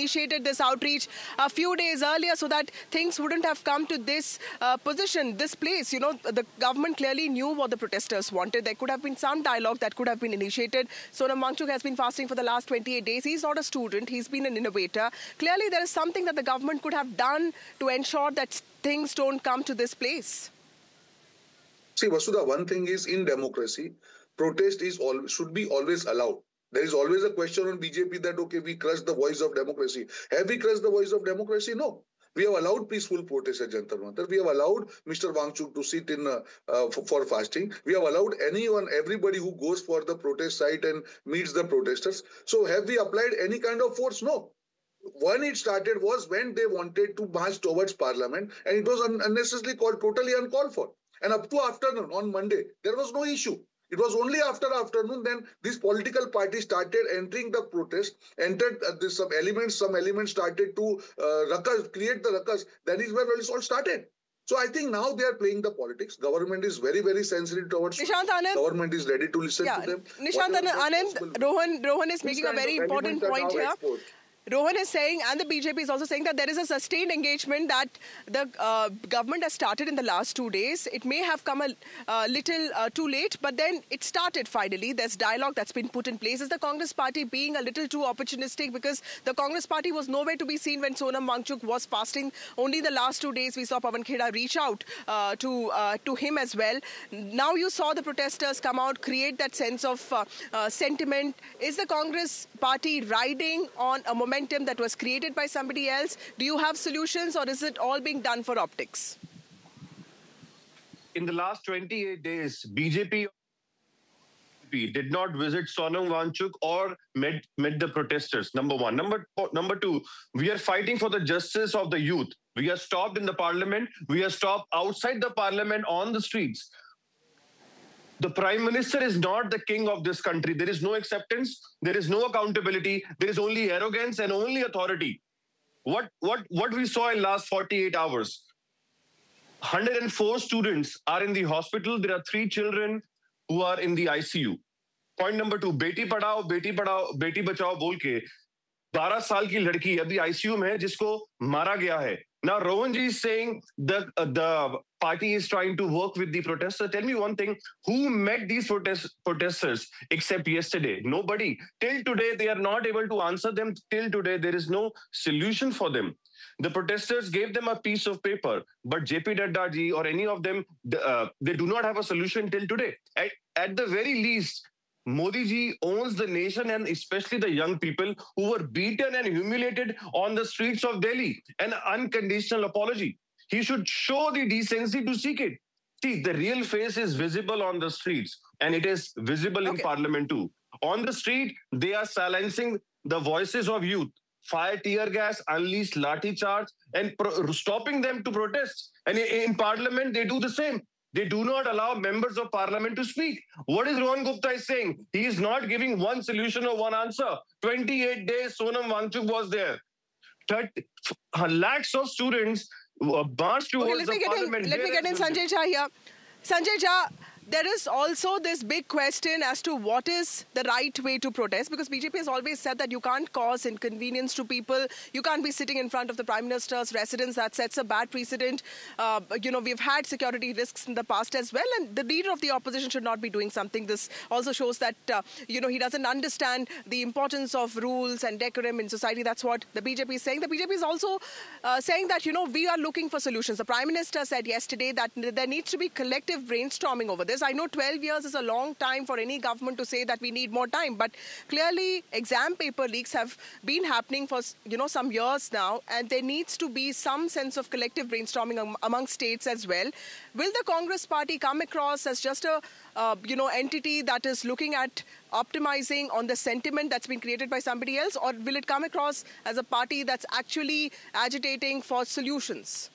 initiated this outreach a few days earlier so that things wouldn't have come to this position, this place. You know, the government clearly knew what the protesters wanted. There could have been some dialogue that could have been initiated. Sonam Wangchuk has been fasting for the last 28 days. He's not a student. He's been an innovator. Clearly, there is something that the government could have done to ensure that things don't come to this place. See, Vasudha, one thing is in democracy, protest should be always allowed. There is always a question on BJP that, okay, we crushed the voice of democracy. Have we crushed the voice of democracy? No. We have allowed peaceful protest at Jantar Mantar. We have allowed Mr. Wangchuk to sit in for fasting. We have allowed everybody who goes for the protest site and meets the protesters. So have we applied any kind of force? No. When it started was when they wanted to march towards parliament, and it was unnecessarily totally uncalled for. And up to afternoon on Monday, there was no issue. It was only after afternoon then these political parties started entering the protest, entered some elements started to create the ruckus. That is where it all started. So I think now they are playing the politics. Government is very, very sensitive towards Nishant Anand, government is ready to listen to them. Nishant Anand, Rohan is making a very important point here. Rohan is saying, and the BJP is also saying, that there is a sustained engagement that the government has started in the last 2 days. It may have come a little too late, but then it started finally. There's dialogue that's been put in place. Is the Congress party being a little too opportunistic? Because the Congress party was nowhere to be seen when Sonam Wangchuk was fasting. Only the last 2 days we saw Pawan Kheda reach out to him as well. Now you saw the protesters come out, create that sense of sentiment. Is the Congress party riding on a momentum that was created by somebody else? Do you have solutions, or is it all being done for optics? In the last 28 days, BJP did not visit Sonam Wangchuk or met the protesters, number one. Number two, we are fighting for the justice of the youth. We are stopped in the parliament. We are stopped outside the parliament on the streets. The Prime Minister is not the king of this country. There is no acceptance. There is no accountability. There is only arrogance and only authority. What we saw in last 48 hours. 104 students are in the hospital. There are 3 children who are in the ICU. Point number 2, Beti Padhao Beti Bachao बोल के 12 साल की लड़की अभी ICU में है जिसको मारा गया है. Now, Rohanji is saying the party is trying to work with the protesters. Tell me one thing, who met these protesters except yesterday? Nobody. Till today, they are not able to answer them. Till today, there is no solution for them. The protesters gave them a piece of paper, but JP Nadda ji or any of them, they do not have a solution till today. At the very least, Modi ji owns the nation, and especially the young people who were beaten and humiliated on the streets of Delhi. An unconditional apology. He should show the decency to seek it. See, the real face is visible on the streets, and it is visible in parliament too. On the street, they are silencing the voices of youth. Fire tear gas, unleash lathi charge, and stopping them to protest. And in parliament, they do the same. They do not allow members of parliament to speak. What is Rohan Gupta is saying? He is not giving one solution or one answer. 28 days Sonam Wangchuk was there. Lakhs of students marched towards the parliament. Let me get in Sanjay Jha here. Sanjay Jha, there is also this big question as to what is the right way to protest, because BJP has always said that you can't cause inconvenience to people. You can't be sitting in front of the Prime Minister's residence. That sets a bad precedent. We've had security risks in the past as well, and the leader of the opposition should not be doing something. This also shows that, he doesn't understand the importance of rules and decorum in society. That's what the BJP is saying. The BJP is also saying that, we are looking for solutions. The Prime Minister said yesterday that there needs to be collective brainstorming over this. I know 12 years is a long time for any government to say that we need more time, but clearly exam paper leaks have been happening for, some years now, and there needs to be some sense of collective brainstorming among states as well. Will the Congress party come across as just a, entity that is looking at optimizing on the sentiment that's been created by somebody else, or will it come across as a party that's actually agitating for solutions?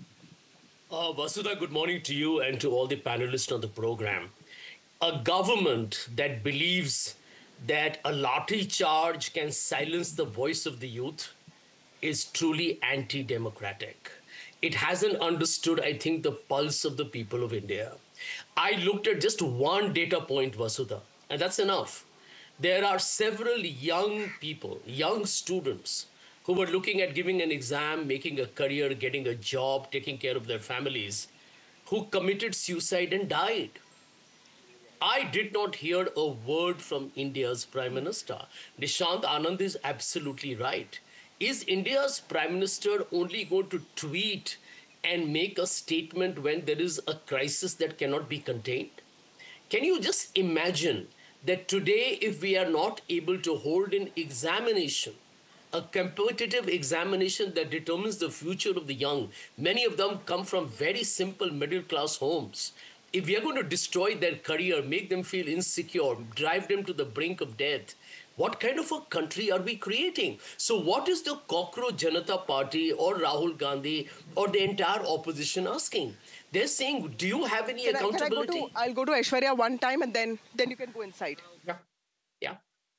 Vasudha, good morning to you and to all the panelists on the program. A government that believes that a lathi charge can silence the voice of the youth is truly anti-democratic. It hasn't understood, I think, the pulse of the people of India. I looked at just one data point, Vasudha, and that's enough. There are several young people, young students, who were looking at giving an exam, making a career, getting a job, taking care of their families, who committed suicide and died. I did not hear a word from India's Prime Minister. Nishant Anand is absolutely right. Is India's Prime Minister only going to tweet and make a statement when there is a crisis that cannot be contained? Can you just imagine that today, if we are not able to hold an examination, a competitive examination that determines the future of the young, many of them come from very simple middle class homes. If we are going to destroy their career, make them feel insecure, drive them to the brink of death, what kind of a country are we creating? So what is the Cockroach Janata Party or Rahul Gandhi or the entire opposition asking? They're saying, do you have any accountability? I'll go to Aishwarya one time and then you can go inside. Yeah. Yeah.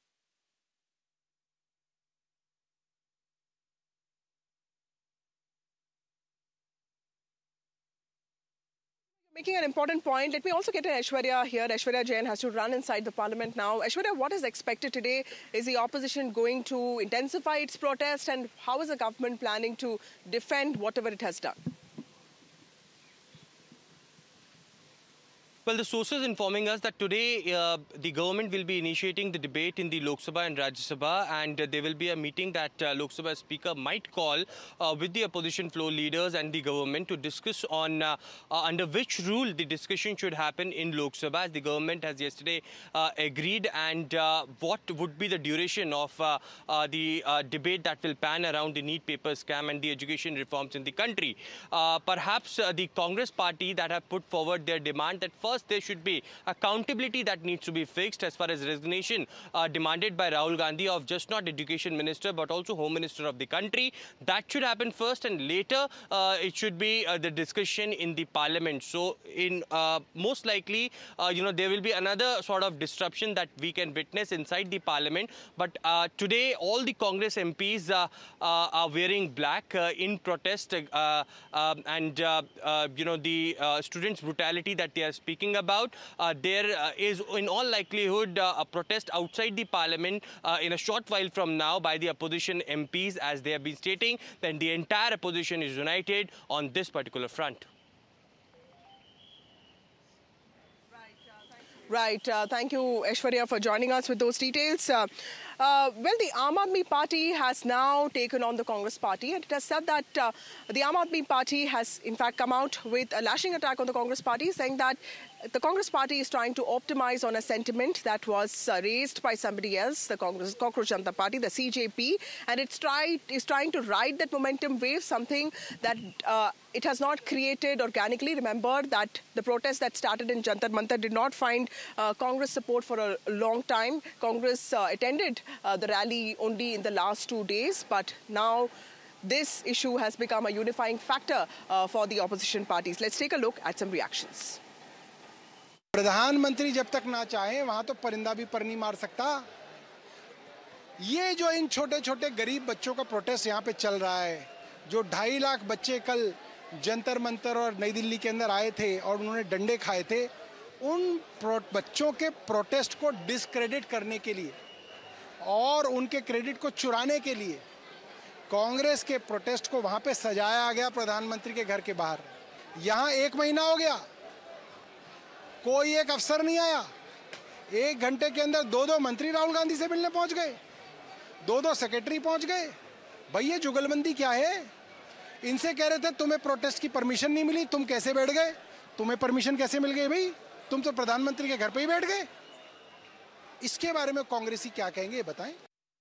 Making an important point. Let me also get an Aishwarya here. Aishwarya Jain has to run inside the parliament now. Aishwarya, what is expected today? Is the opposition going to intensify its protest, and how is the government planning to defend whatever it has done? Well, the sources informing us that today the government will be initiating the debate in the Lok Sabha and Rajya Sabha, and there will be a meeting that Lok Sabha Speaker might call with the opposition floor leaders and the government to discuss on under which rule the discussion should happen in Lok Sabha, as the government has yesterday agreed, and what would be the duration of the debate that will pan around the NEET paper scam and the education reforms in the country. Perhaps the Congress party that have put forward their demand that first there should be accountability that needs to be fixed as far as resignation demanded by Rahul Gandhi of just not education minister but also home minister of the country. That should happen first, and later it should be the discussion in the parliament. So in most likely there will be another sort of disruption that we can witness inside the parliament. But today all the Congress MPs are wearing black in protest and the students' brutality that they are speaking about. There is in all likelihood a protest outside the parliament in a short while from now by the opposition MPs, as they have been stating. Then the entire opposition is united on this particular front. Right. Thank you, Aishwarya, for joining us with those details. Well, the Aam Aadmi Party has now taken on the Congress Party, and it has said that the Aam Aadmi Party has, in fact, come out with a lashing attack on the Congress Party, saying that the Congress Party is trying to optimize on a sentiment that was raised by somebody else, the Cockroach Janata Party, the CJP, and is trying to ride that momentum wave, something that it has not created organically. Remember that the protest that started in Jantar Mantar did not find Congress support for a long time. Congress attended the rally only in the last 2 days, but now this issue has become a unifying factor for the opposition parties. Let's take a look at some reactions. प्रधानमंत्री जब तक ना चाहे वहां तो परिंदा भी पर नहीं मार सकता। ये जो इन छोटे छोटे गरीब बच्चों का प्रोटेस्ट यहाँ पे चल रहा है, जो 2.5 लाख बच्चे कल जंतर मंतर और नई दिल्ली के अंदर आए थे और उन्होंने डंडे खाए थे, उन बच्चों के प्रोटेस्ट को डिस्क्रेडिट करने के लिए और उनके क्रेडिट को चुराने के लिए कांग्रेस के प्रोटेस्ट को वहां पे सजाया गया प्रधानमंत्री के घर के बाहर। यहाँ 1 महीना हो गया, कोई एक अफसर नहीं आया। 1 घंटे के अंदर 2 मंत्री राहुल गांधी से मिलने पहुंच गए, 2 सेक्रेटरी पहुंच गए। भाई ये जुगलबंदी क्या है? इनसे कह रहे थे तुम्हें प्रोटेस्ट की परमिशन नहीं मिली, तुम कैसे बैठ गए? तुम्हें परमिशन कैसे मिल गई भाई? तुम तो प्रधानमंत्री के घर पे ही बैठ गए। इसके बारे में कांग्रेसी क्या कहेंगे ये बताएं।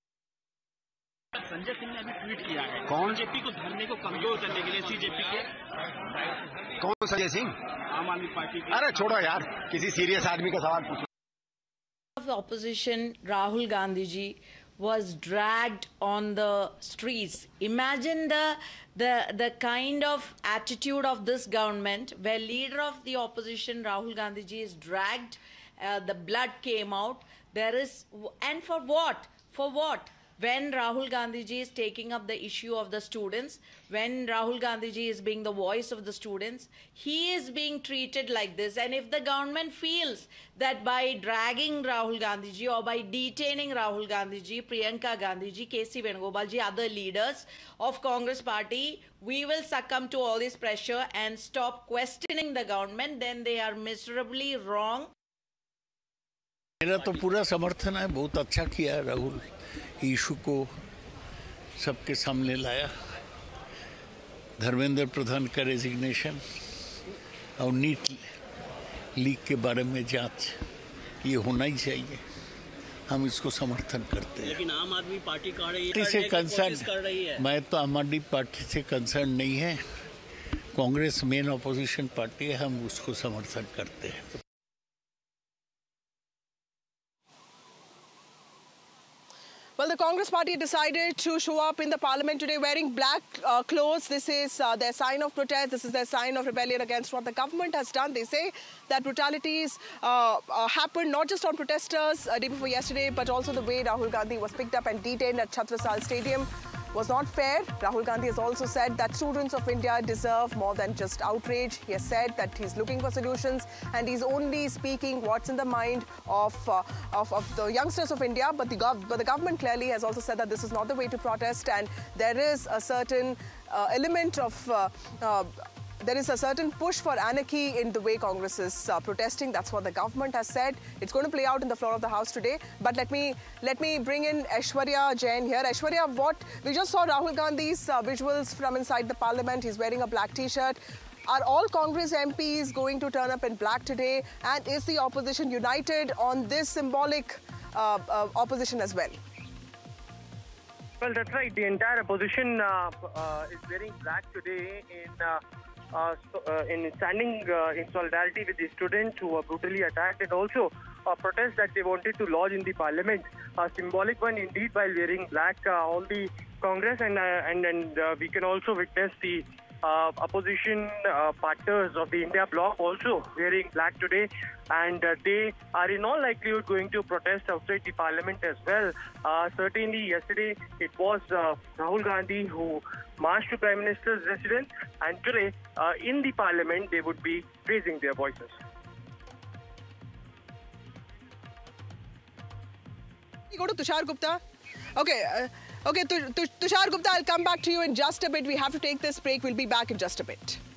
संजय सिंह ने अभी ट्वीट किया है, कौन जेपी को धरने को कमजोर करने के लिए सीजेपी के। कौन संजय सिंह? आम आदमी पार्टी के। अरे छोड़ो यार, किसी सीरियस आदमी का सवाल पूछो। The opposition, Rahul Gandhi ji, was dragged on the streets. Imagine the kind of attitude of this government, where leader of the opposition, Rahul Gandhi ji, is dragged. The blood came out. There is, and for what? For what? when Rahul Gandhi ji is taking up the issue of the students, when Rahul Gandhi ji is being the voice of the students, he is being treated like this. And if the government feels that by dragging Rahul Gandhi ji or by detaining Rahul Gandhi ji, Priyanka Gandhi ji, KC Venugopal ji, other leaders of Congress party, we will succumb to all this pressure and stop questioning the government, then they are miserably wrong. मेरा तो पूरा समर्थन है, बहुत अच्छा किया है Rahul, issue को सबके सामने लाया। धर्मेंद्र प्रधान का रेजिग्नेशन और नीट लीक के बारे में जांच, ये होना ही चाहिए, हम इसको समर्थन करते हैं। लेकिन आम आदमी पार्टी से कंसर्न, मैं तो आम आदमी पार्टी से कंसर्न नहीं है, कांग्रेस मेन अपोजिशन पार्टी है, हम उसको समर्थन करते हैं। Well, the Congress party decided to show up in the parliament today wearing black clothes. This is their sign of protest. This is their sign of rebellion against what the government has done. They say that brutalities happened not just on protesters day before yesterday, but also the way Rahul Gandhi was picked up and detained at Chhatrasal Stadium was not fair. Rahul Gandhi has also said that students of India deserve more than just outrage. He has said that he's looking for solutions and he's only speaking what's in the mind of the youngsters of India. But the government clearly has also said that this is not the way to protest, and there is a certain element of there is a certain push for anarchy in the way Congress is protesting. That's what the government has said. It's going to play out in the floor of the House today. But let me bring in Aishwarya Jain here. Aishwarya, we just saw Rahul Gandhi's visuals from inside the parliament. He's wearing a black T-shirt. Are all Congress MPs going to turn up in black today? And is the opposition united on this symbolic opposition as well? Well, that's right. The entire opposition is wearing black today in standing in solidarity with the students who were brutally attacked, and also a protest that they wanted to lodge in the parliament, a symbolic one indeed, while wearing black. All the Congress and we can also witness the opposition partners of the India bloc also wearing black today, and they are in all likelihood going to protest outside the parliament as well. Certainly yesterday it was Rahul Gandhi who marched to Prime Minister's residence, and today in the parliament they would be raising their voices. You go to Tushar Gupta. Okay, Tushar Gupta, I'll come back to you in just a bit. We have to take this break. We'll be back in just a bit.